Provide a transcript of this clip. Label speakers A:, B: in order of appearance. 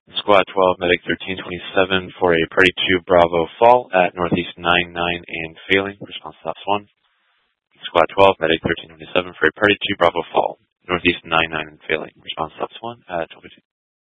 A: Squad 12, Medic 1327 for a Party 2 Bravo fall at Northeast 99 and failing. Response stops 1. Squad 12, Medic 1327 for a Party 2 Bravo fall, Northeast 99 and failing. Response stops 1 at 12:15.